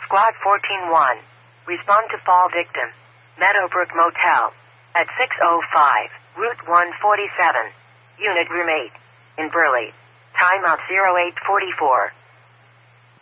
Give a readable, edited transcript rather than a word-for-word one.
Squad 14-1. Respond to fall victim. Meadowbrook Motel. At 6:05, Route 147. Unit room 8. In Burley. Timeout 0844.